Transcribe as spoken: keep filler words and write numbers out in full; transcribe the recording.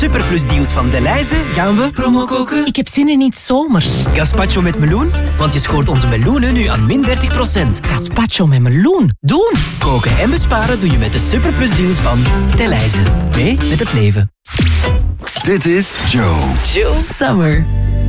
Superplus deals van Delhaize gaan we promo koken. Ik heb zin in iets zomers. Gazpacho met meloen, want je scoort onze meloenen nu aan min dertig procent. Gazpacho met meloen. Doen! Koken en besparen doe je met de Superplus deals van Delhaize. Mee met het leven. Dit is Joe. Joe Summer.